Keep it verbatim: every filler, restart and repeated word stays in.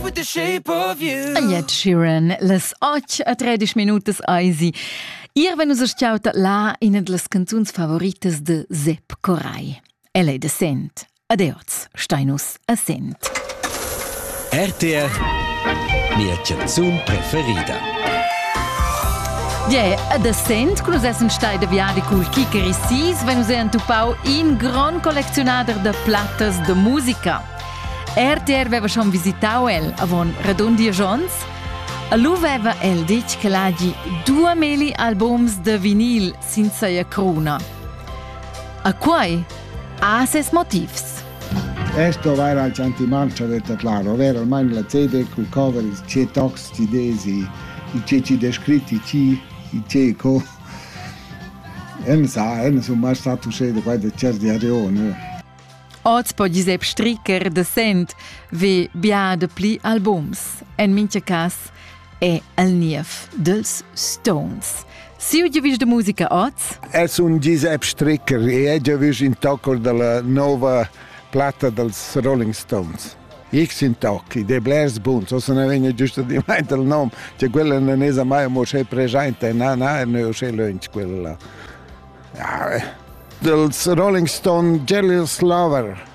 love with the shape of you. E Ed Sheeran, las otg a tredisch minutas eisi. Ier wenn us astgauta là in las canzuns favoritas de Sepp Koray. El è de Sent. Adeoz, steinus a Sent. R T R, mia canzun preferida. Ja, de Sent, che us essen stai de viadi cul Kiker e Sis, wenn us è antupau in gran collezionader de plattas de musica. R T R veva schon visitau el avon Radundi e Jons. A lu veva el dic che l'agi due meli albums de vinil senza a cruna. A quai ha ses motivs. Esto era il antimarcia del Tatlaro, ovvero ormai la C D col cover c'è tox ci desi, i c'è ci descritti ci i c'è co. E non sa, e non sono mai stato uscito qua da certi arione. Oz po Giuseppe Stricker de Sent ve bia de pli albums. En mincha cas è al nief dels Stones. Si ho visto de musica Oz? È un Giuseppe Stricker e ho visto in tocco della nuova platta dels Rolling Stones. Io sono in tocco, i Blair's Bones, o se ne viene giusto di mente il nome, che quella non è mai mo c'è presente, no, no, non c'è lunch quella là. Ja, dels Rolling Stone Jealous Lover.